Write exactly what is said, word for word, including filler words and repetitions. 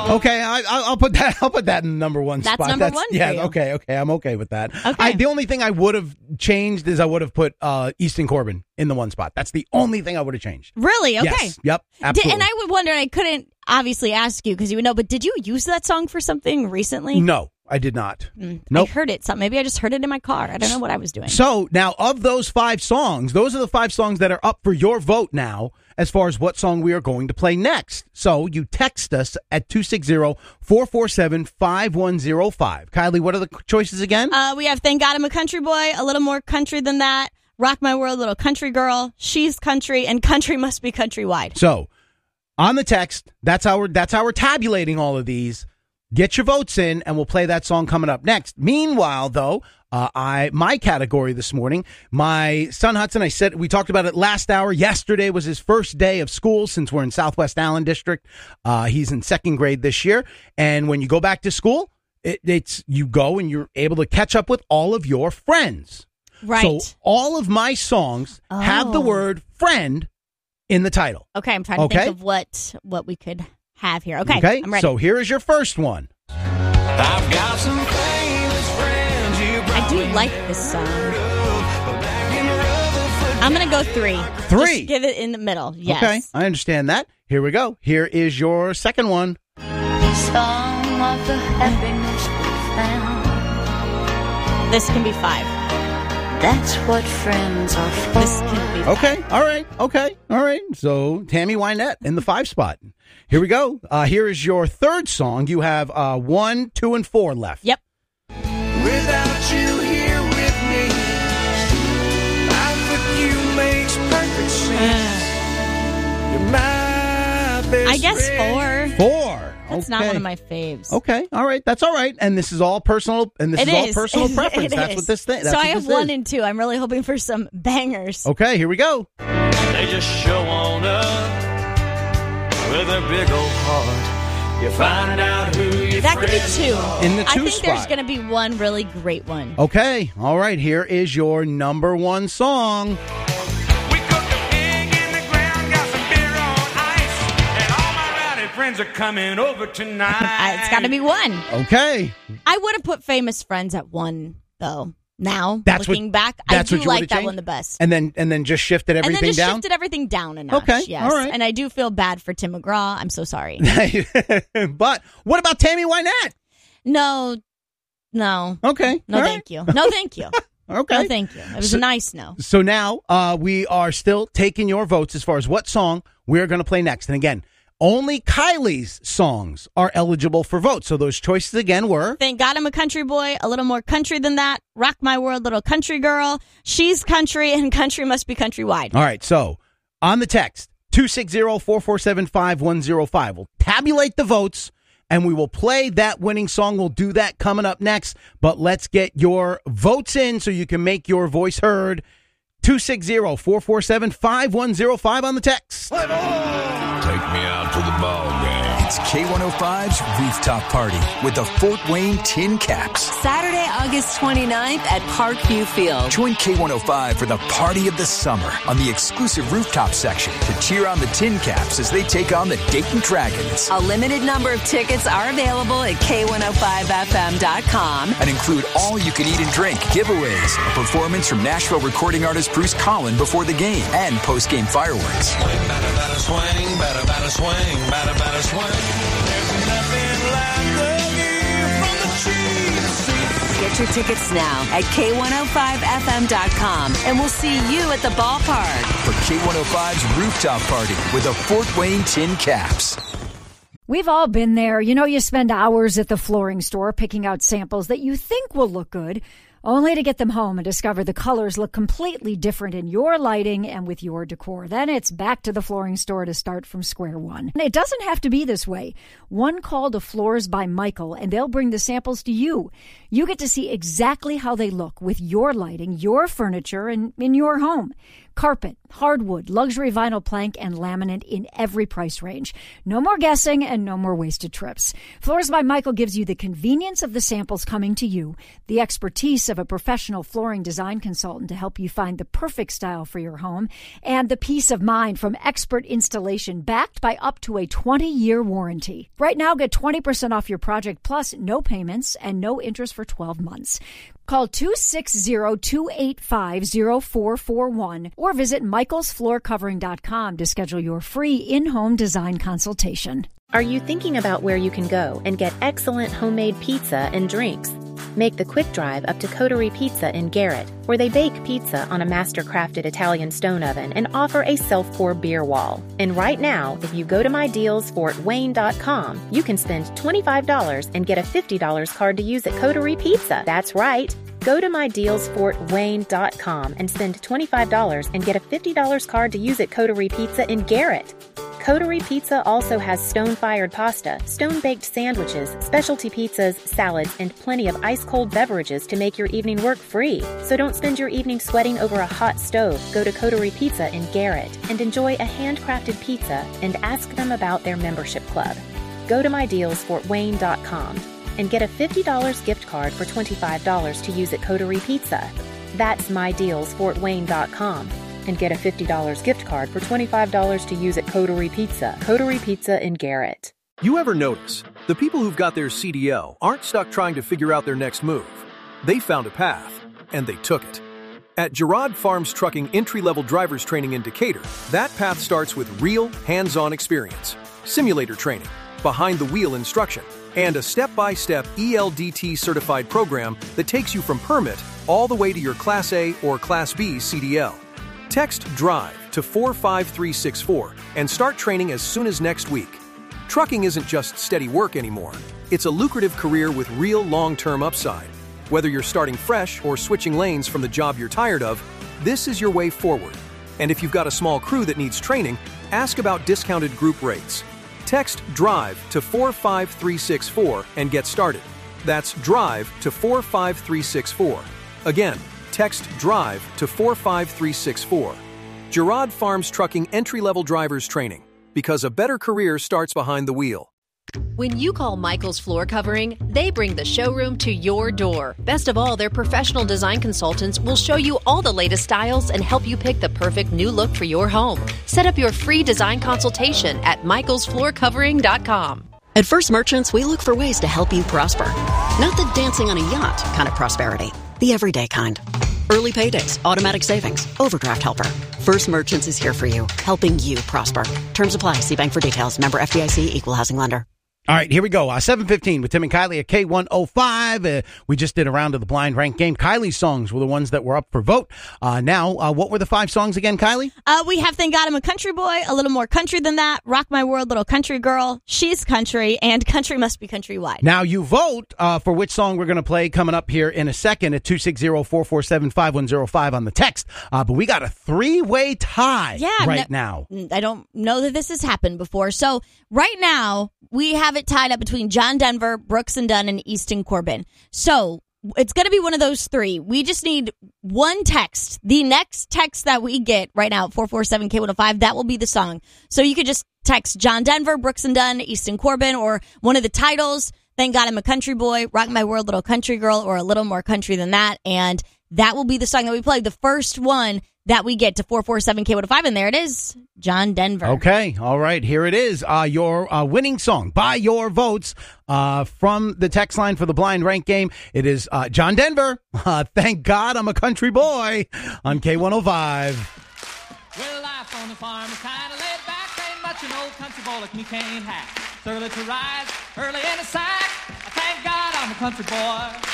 Okay, I, I'll put that. I'll put that in number one That's spot. number That's one for Yeah. you. Okay. Okay. I'm okay with that. Okay. I, the only thing I would have changed is I would have put uh, Easton Corbin in the one spot. That's the only thing I would have changed. Really? Okay. Yes. Yep. Did, Absolutely. and I would wonder, I couldn't obviously ask you because you would know, but did you use that song for something recently? No, I did not. Mm, Nope. I heard it. So maybe I just heard it in my car. I don't know what I was doing. So now, of those five songs, those are the five songs that are up for your vote now as far as what song we are going to play next. So you text us at two six zero, four four seven, five one zero five. Kylie, what are the choices again? Uh, we have Thank God I'm a Country Boy, A Little More Country Than That, Rock My World, Little Country Girl, She's Country, and Country Must Be Countrywide. So on the text, that's how we're, that's how we're tabulating all of these. Get your votes in, and we'll play that song coming up next. Meanwhile, though, uh, I my category this morning, my son Hudson, I said, we talked about it last hour. Yesterday was his first day of school since we're in Southwest Allen District. Uh, he's in second grade this year. And when you go back to school, it, it's you go and you're able to catch up with all of your friends. Right. So all of my songs Oh. have the word friend in the title. Okay, I'm trying to Okay. think of what what we could have here. Okay, Okay, I'm ready. so here is your first one. I've got some famous friends you I do like this song. I'm going to go three. Three. Just give it in the middle. Yes. Okay, I understand that. Here we go. Here is your second one. Some of the happiness we found. This can be five. That's what friends are for. This can be five. Okay, all right, okay, all right. So Tammy Wynette in the five spot. Here we go. Uh, here is your third song. You have uh, one, two, and four left. Yep. Without you here with me, life with you makes perfect sense. You're my best I guess friend. four. Four. That's okay. not one of my faves. Okay, all right, that's all right. And this is all personal. And this It is all is. personal It preference. That's is. what this thing. That's so what I have this one is. and two. I'm really hoping for some bangers. Okay, here we go. They just show on up with their big old heart. You find out who your That could be friends two. are. In the I two think there's spot. going to be one really great one. Okay, all right. Here is your number one song. We cooked a pig in the ground, got some beer on ice, and all my rowdy friends are coming over tonight. I, it's got to be one. Okay, I would have put Famous Friends at one, though. Now, That's what- looking back, that's I what do you like would've that changed? one the best. and then and then just shifted And everything then just down. shifted everything down a notch. Okay, Yes. all right. And I do feel bad for Tim McGraw. I'm so sorry. But what about Tammy Wynette? No, no. Okay, No, all right. thank you. No, thank you. Okay. No, thank you. It was So- a nice no. So now uh, we are still taking your votes as far as what song we're going to play next. And again, only Kylie's songs are eligible for votes. So those choices again were Thank God I'm a Country Boy, A Little More Country Than That, Rock My World, Little Country Girl, She's Country, and Country Must Be Countrywide. all right. So on the text two six zero, four four seven, five one zero five, we'll tabulate the votes and we will play that winning song. We'll do that coming up next. But let's get your votes in so you can make your voice heard. two six zero, four four seven, five one zero five on the text. Take me out to the ball game. It's K one oh five's Rooftop Party with the Fort Wayne Tin Caps. Saturday, August twenty-ninth at Parkview Field. Join K one oh five for the party of the summer on the exclusive rooftop section to cheer on the Tin Caps as they take on the Dayton Dragons. A limited number of tickets are available at K one oh five F M dot com. And include all you can eat and drink, giveaways, a performance from Nashville recording artist Bruce Collin before the game, and post-game fireworks. Batter, batter, swing, batter, batter, swing, batter, batter, swing. There's nothing like the view from the cheese. Get your tickets now at K one oh five F M dot com. And we'll see you at the ballpark. For K one oh five's Rooftop Party with the Fort Wayne Tin Caps. We've all been there. You know, you spend hours at the flooring store picking out samples that you think will look good, only to get them home and discover the colors look completely different in your lighting and with your decor. Then it's back to the flooring store to start from square one. And it doesn't have to be this way. One call to Floors by Michael, and they'll bring the samples to you. You get to see exactly how they look with your lighting, your furniture, and in your home. Carpet, hardwood, luxury vinyl plank, and laminate in every price range. No more guessing and no more wasted trips. Floors by Michael gives you the convenience of the samples coming to you, the expertise of a professional flooring design consultant to help you find the perfect style for your home, and the peace of mind from expert installation backed by up to a twenty-year warranty. Right now, get twenty percent off your project plus no payments and no interest for twelve months. Call two six zero, two eight five, zero four four one or visit michaels floor covering dot com to schedule your free in-home design consultation. Are you thinking about where you can go and get excellent homemade pizza and drinks? Make the quick drive up to Coterie Pizza in Garrett, where they bake pizza on a master-crafted Italian stone oven and offer a self-pour beer wall. And right now, if you go to my deals fort wayne dot com, you can spend twenty-five dollars and get a fifty dollars card to use at Coterie Pizza. That's right. Go to my deals fort wayne dot com and spend twenty-five dollars and get a fifty dollars card to use at Coterie Pizza in Garrett. Coterie Pizza also has stone-fired pasta, stone-baked sandwiches, specialty pizzas, salads, and plenty of ice-cold beverages to make your evening work free. So don't spend your evening sweating over a hot stove. Go to Coterie Pizza in Garrett and enjoy a handcrafted pizza and ask them about their membership club. Go to my deals fort wayne dot com and get a fifty dollars gift card for twenty-five dollars to use at Coterie Pizza. That's my deals fort wayne dot com. And get a fifty dollars gift card for twenty-five dollars to use at Coterie Pizza. Coterie Pizza in Garrett. You ever notice the people who've got their C D L aren't stuck trying to figure out their next move? They found a path, and they took it. At Girard Farms Trucking entry-level driver's training in Decatur, that path starts with real, hands-on experience, simulator training, behind-the-wheel instruction, and a step-by-step E L D T-certified program that takes you from permit all the way to your Class A or Class B C D L. Text DRIVE to four five three six four and start training as soon as next week. Trucking isn't just steady work anymore. It's a lucrative career with real long-term upside. Whether you're starting fresh or switching lanes from the job you're tired of, this is your way forward. And if you've got a small crew that needs training, ask about discounted group rates. Text DRIVE to four five three six four and get started. That's DRIVE to four five three six four. Again, text DRIVE to four five three six four. Girard Farms Trucking entry-level drivers training, because a better career starts behind the wheel. When you call Michaels Floor Covering, they bring the showroom to your door. Best of all, their professional design consultants will show you all the latest styles and help you pick the perfect new look for your home. Set up your free design consultation at michaels floor covering dot com. At First Merchants, we look for ways to help you prosper. Not the dancing on a yacht kind of prosperity, the everyday kind. Early paydays, automatic savings, overdraft helper. First Merchants is here for you, helping you prosper. Terms apply. See bank for details. Member F D I C, Equal Housing Lender. All right, here we go. Uh, seven fifteen with Tim and Kylie at K one oh five. Uh, we just did a round of the blind rank game. Kylie's songs were the ones that were up for vote. Uh, now, uh, what were the five songs again, Kylie? Uh, we have Thank God I'm a Country Boy, A Little More Country Than That, Rock My World, Little Country Girl, She's Country, and Country Must Be Countrywide. Now, you vote uh, for which song we're going to play coming up here in a second at two six zero, four four seven, five one zero five on the text. Uh, but we got a three-way tie yeah, right no, now. I don't know that this has happened before. So right now, we have it tied up between John Denver, Brooks and Dunn, and Easton Corbin. So it's going to be one of those three. We just need one text. The next text that we get right now at four four seven K one oh five, that will be the song. So you could just text John Denver, Brooks and Dunn, Easton Corbin, or one of the titles, Thank God I'm a Country Boy, Rock My World, Little Country Girl, or A Little More Country Than That. And that will be the song that we play. The first one that we get to four four seven K one oh five, and there it is, John Denver. Okay, all right, here it is. Uh, your uh, winning song by your votes uh, from the text line for the blind rank game. It is uh, John Denver, uh, Thank God I'm a Country Boy on K one oh five. Well, life on the farm is kind of laid back. Ain't much an old country boy like me can't hack. It's early to rise, early in the sack. Thank God I'm a country boy.